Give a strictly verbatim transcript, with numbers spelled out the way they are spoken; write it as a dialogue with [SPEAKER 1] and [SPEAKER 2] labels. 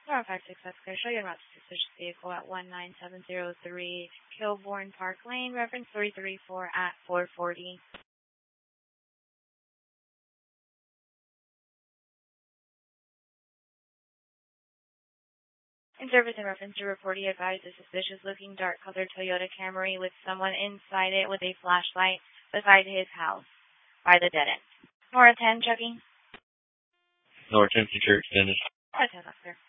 [SPEAKER 1] zero five six Oscar, show your route to suspicious vehicle at one nine seven zero three Kilbourne Park Lane, reference three three four at four forty. In service and reference to report, he advised a suspicious-looking dark-colored Toyota Camry with someone inside it with a flashlight beside his house by the dead end. Nora ten, checking.
[SPEAKER 2] Nora ten, future extended.
[SPEAKER 1] Nora ten, Oscar.